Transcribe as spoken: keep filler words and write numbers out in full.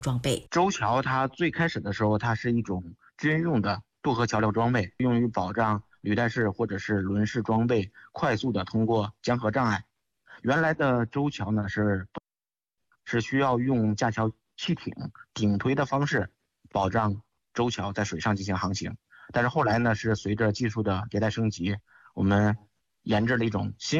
装备。 舟桥它最开始的时候，它是一种军用的渡河桥梁装备，用于保障履带式或者是轮式装备快速的通过江河障碍。原来的舟桥呢是是需要用架桥汽艇顶推的方式保障舟桥在水上进行航行，但是后来呢是随着技术的迭代升级，我们研制了一种新